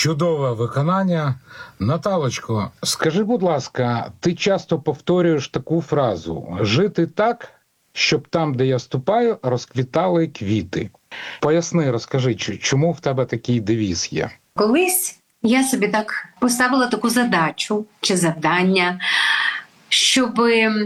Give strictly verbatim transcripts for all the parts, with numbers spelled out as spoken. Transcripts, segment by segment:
Чудове виконання. Наталочко, скажи, будь ласка, ти часто повторюєш таку фразу «жити так, щоб там, де я ступаю, розквітали квіти». Поясни, розкажи, чому в тебе такий девіз є? Колись я собі так поставила таку задачу чи завдання, щоб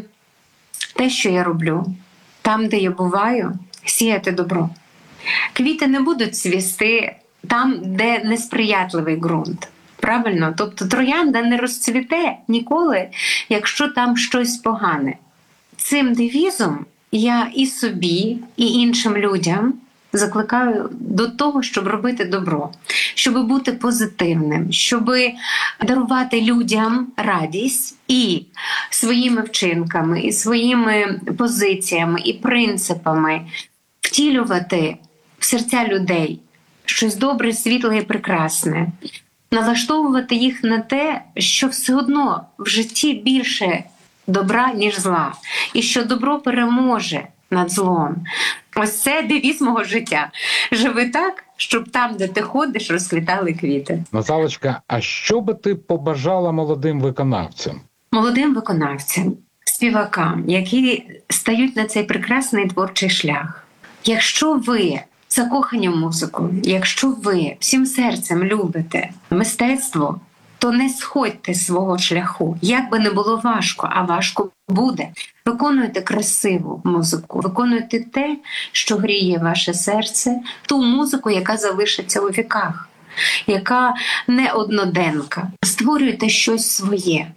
те, що я роблю, там, де я буваю, сіяти добро. Квіти не будуть цвісти там, де несприятливий ґрунт. Правильно? Тобто троянда не розцвіте ніколи, якщо там щось погане. Цим девізом я і собі, і іншим людям закликаю до того, щоб робити добро, щоб бути позитивним, щоб дарувати людям радість і своїми вчинками, і своїми позиціями, і принципами втілювати в серця людей щось добре, світле і прекрасне, налаштовувати їх на те, що все одно в житті більше добра, ніж зла, і що добро переможе над злом. Ось це девіз мого життя. Живи так, щоб там, де ти ходиш, розквітали квіти. Наталочка, а що би ти побажала молодим виконавцям? Молодим виконавцям, співакам, які стають на цей прекрасний творчий шлях. Якщо ви закохані в музику, якщо ви всім серцем любите мистецтво, то не сходьте з свого шляху. Як би не було важко, а важко буде. Виконуйте красиву музику, виконуйте те, що гріє ваше серце, ту музику, яка залишиться у віках, яка не одноденка. Створюйте щось своє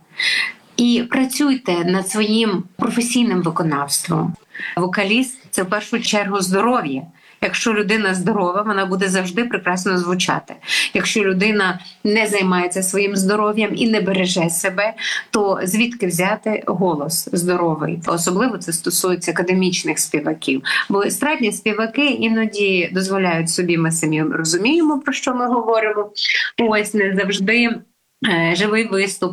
і працюйте над своїм професійним виконавством. Вокаліст – це в першу чергу здоров'я. Якщо людина здорова, вона буде завжди прекрасно звучати. Якщо людина не займається своїм здоров'ям і не береже себе, то звідки взяти голос здоровий? Особливо це стосується академічних співаків. Бо естрадні співаки іноді дозволяють собі, ми самі розуміємо, про що ми говоримо, ось не завжди е, живий виступ.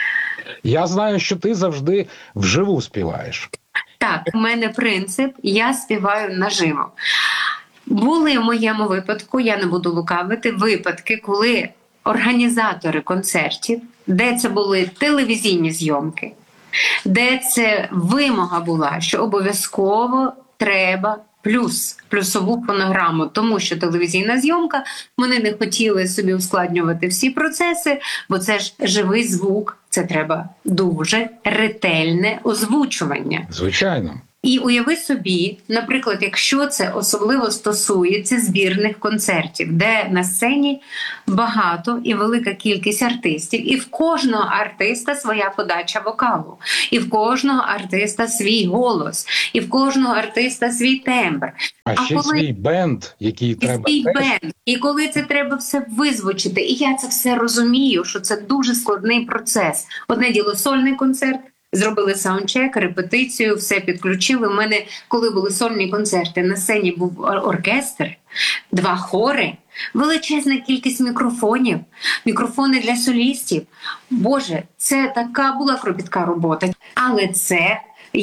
Я знаю, що ти завжди вживу співаєш. Так, у мене принцип – я співаю наживо. Були в моєму випадку, я не буду лукавити, випадки, коли організатори концертів, де це були телевізійні зйомки, де це вимога була, що обов'язково треба плюс, плюсову фонограму, тому що телевізійна зйомка, вони не хотіли собі ускладнювати всі процеси, бо це ж живий звук, це треба дуже ретельне озвучування. Звичайно. І уяви собі, наприклад, якщо це особливо стосується збірних концертів, де на сцені багато і велика кількість артистів, і в кожного артиста своя подача вокалу, і в кожного артиста свій голос, і в кожного артиста свій тембр. А, а ще коли... свій бенд, який і треба свій теж... бенд. І коли це треба все визвучити, і я це все розумію, що це дуже складний процес. Одне діло сольний концерт, зробили саундчек, репетицію, все підключили. У мене, коли були сольні концерти, на сцені був оркестр, два хори, величезна кількість мікрофонів, мікрофони для солістів. Боже, це така була кропітка робота. Але це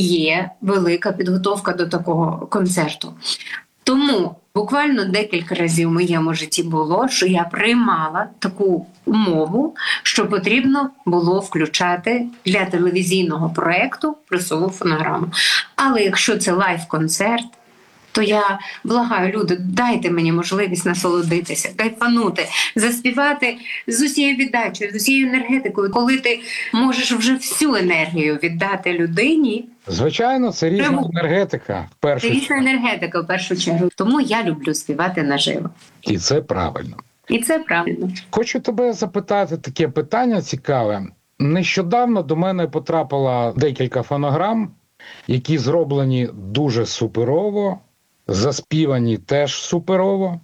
є велика підготовка до такого концерту. Тому буквально декілька разів в моєму житті було, що я приймала таку умову, що потрібно було включати для телевізійного проєкту плюсову фонограму. Але якщо це лайв-концерт, то я благаю, люди, дайте мені можливість насолодитися, кайфанути, заспівати з усією віддачею, з усією енергетикою. Коли ти можеш вже всю енергію віддати людині. Звичайно, це різна Прямо... енергетика. В першу це різна енергетика в першу чергу. Тому я люблю співати наживо. І це правильно. І це правильно. Хочу тебе запитати таке питання цікаве. Нещодавно до мене потрапило декілька фонограм, які зроблені дуже суперово, заспівані теж суперово,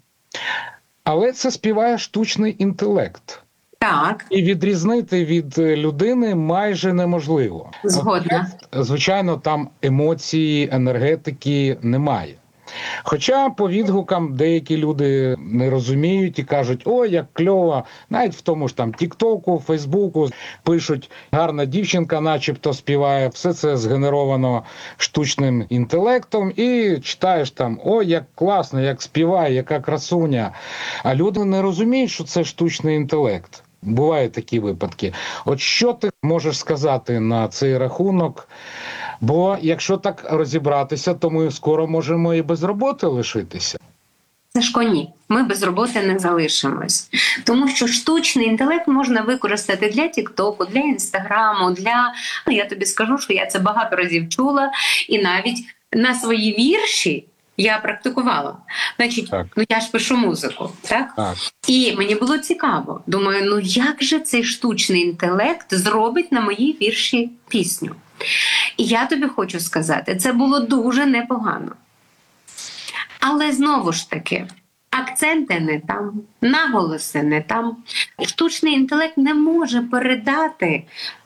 але це співає штучний інтелект. Так. І відрізнити від людини майже неможливо. Згодна. Звичайно, там емоції, енергетики немає. Хоча по відгукам деякі люди не розуміють і кажуть, о, як кльово, навіть в тому ж там Тіктоку, Фейсбуку пишуть, гарна дівчинка начебто співає, все це згенеровано штучним інтелектом, і читаєш там, о, як класно, як співає, яка красуня. А люди не розуміють, що це штучний інтелект. Бувають такі випадки. От що ти можеш сказати на цей рахунок? Бо якщо так розібратися, то ми скоро можемо і без роботи лишитися. Сашко, ні, ми без роботи не залишимось. Тому що штучний інтелект можна використати для Тіктоку, для Інстаграму, для... Ну, я тобі скажу, що я це багато разів чула, і навіть на свої вірші я практикувала. Значить, Так. ну я ж пишу музику, так? Так. І мені було цікаво. Думаю, ну як же цей штучний інтелект зробить на моїй вірші пісню? І я тобі хочу сказати, це було дуже непогано. Але знову ж таки, акценти не там, наголоси не там. Штучний інтелект не може передати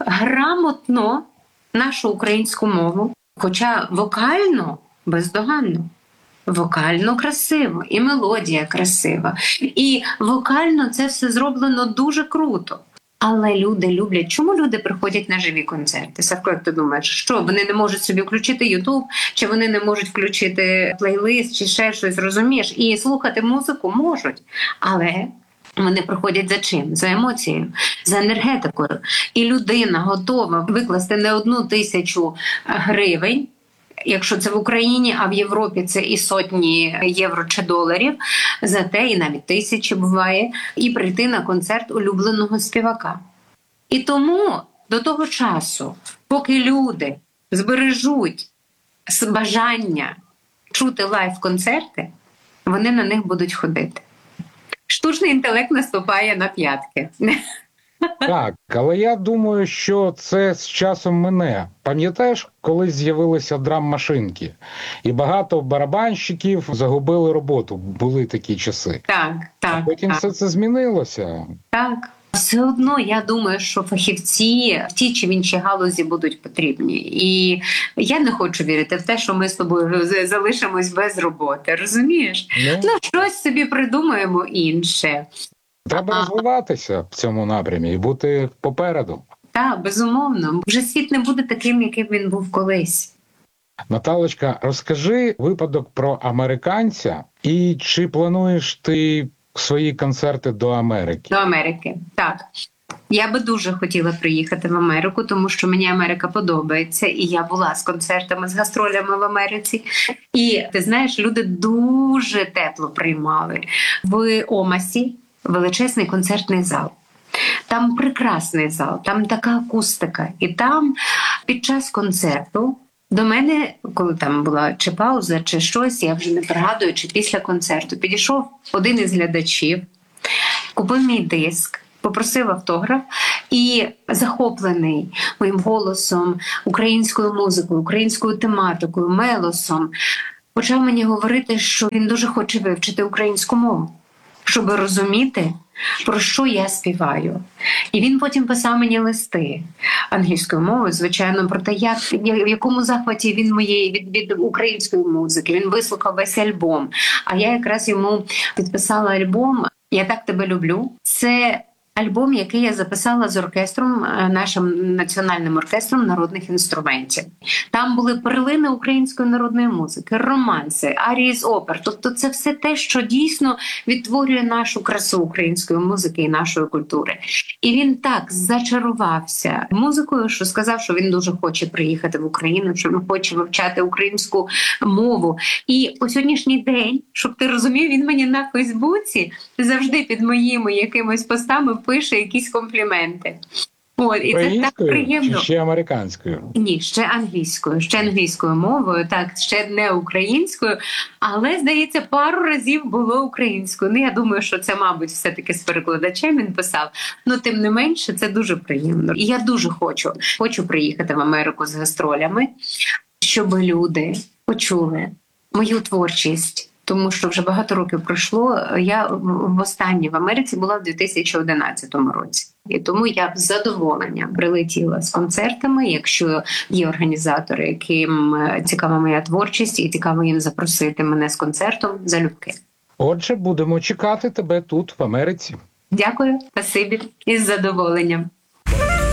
грамотно нашу українську мову, хоча вокально бездоганно. Вокально красиво, і мелодія красива. І вокально це все зроблено дуже круто. Але люди люблять. Чому люди приходять на живі концерти? Савко, як ти думаєш, що вони не можуть собі включити Ютуб, чи вони не можуть включити плейлист, чи ще щось, розумієш? І слухати музику можуть, але вони приходять за чим? За емоцією, за енергетикою. І людина готова викласти не одну тисячу гривень, якщо це в Україні, а в Європі це і сотні євро чи доларів, за те, і навіть тисячі буває, і прийти на концерт улюбленого співака. І тому до того часу, поки люди збережуть бажання чути лайв-концерти, вони на них будуть ходити. Штучний інтелект наступає на п'ятки. Так, але я думаю, що це з часом мине. Пам'ятаєш, коли з'явилися драм-машинки? І багато барабанщиків загубили роботу. Були такі часи. Так, так. А потім так. все це змінилося. Так. Все одно, я думаю, що фахівці в тій чи в іншій галузі будуть потрібні. І я не хочу вірити в те, що ми з тобою залишимось без роботи. Розумієш? Ну, Ну, щось собі придумаємо інше. треба А. розвиватися в цьому напрямі і бути попереду. Так, безумовно. Вже світ не буде таким, яким він був колись. Наталочка, розкажи випадок про американця, і чи плануєш ти свої концерти до Америки? До Америки, так. Я би дуже хотіла приїхати в Америку, тому що мені Америка подобається, і я була з концертами, з гастролями в Америці. І ти знаєш, люди дуже тепло приймали. В Омасі величезний концертний зал. Там прекрасний зал, там така акустика. І там під час концерту до мене, коли там була чи пауза, чи щось, я вже не пригадую, чи після концерту, підійшов один із глядачів, купив мій диск, попросив автограф і захоплений моїм голосом, українською музикою, українською тематикою, мелосом, почав мені говорити, що він дуже хоче вивчити українську мову, щоб розуміти, про що я співаю. І він потім писав мені листи англійською мовою, звичайно, про те, як, в якому захваті він моєї від, від української музики. Він вислухав весь альбом. А я якраз йому підписала альбом «Я так тебе люблю». Це альбом, який я записала з оркестром, нашим національним оркестром народних інструментів. Там були перлини української народної музики, романси, арії з опер. Тобто це все те, що дійсно відтворює нашу красу української музики і нашої культури. І він так зачарувався музикою, що сказав, що він дуже хоче приїхати в Україну, що він хоче вивчати українську мову. І по сьогоднішній день, щоб ти розумів, він мені на Фейсбуці завжди під моїми якимись постами пише якісь компліменти. От, і це так приємно. Чи ще американською? Ні, ще англійською, ще англійською мовою, так, ще не українською, але, здається, пару разів було українською. Ну, я думаю, що це, мабуть, все-таки з перекладачем він писав. Ну, тим не менше, це дуже приємно. І я дуже хочу, хочу приїхати в Америку з гастролями, щоб люди почули мою творчість тому що вже багато років пройшло. Я востаннє в Америці була в дві тисячі одинадцятому році. І тому я з задоволенням прилетіла з концертами, якщо є організатори, яким цікава моя творчість і цікаво їм запросити мене з концертом, залюбки. Отже, будемо чекати тебе тут, в Америці. Дякую, спасибі, із задоволенням.